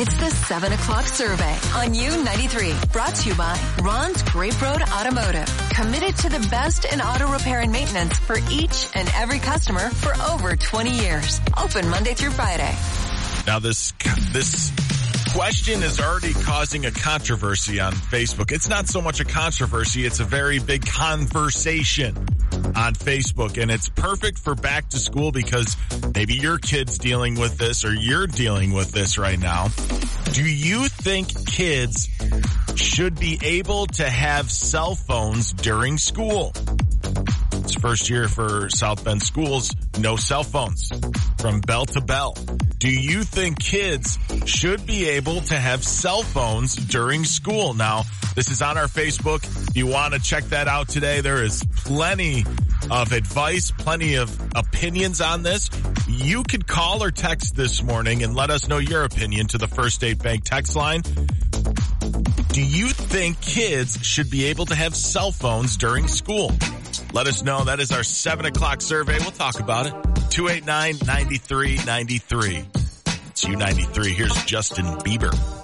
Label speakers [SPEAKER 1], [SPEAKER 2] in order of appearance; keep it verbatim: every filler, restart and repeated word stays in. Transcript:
[SPEAKER 1] It's the seven o'clock survey on U ninety-three. Brought to you by Ron's Grape Road Automotive. Committed to the best in auto repair and maintenance for each and every customer for over twenty years. Open Monday through Friday.
[SPEAKER 2] Now this, this question is already causing a controversy on Facebook. It's not so much a controversy. It's a very big conversation on Facebook, and it's perfect for back to school because maybe your kid's dealing with this or you're dealing with this right now. Do you think kids should be able to have cell phones during school? It's first year for South Bend schools, no cell phones from bell to bell. Do you think kids should be able to have cell phones during school? Now, this is on our Facebook. If you want to check that out today, there is plenty of advice, plenty of opinions on this. You could call or text this morning and let us know your opinion to the First State Bank text line. Do you think kids should be able to have cell phones during school? Let us know. That is our seven o'clock survey. We'll talk about it. two eight nine, nine three nine three. It's U ninety-three. Here's Justin Bieber.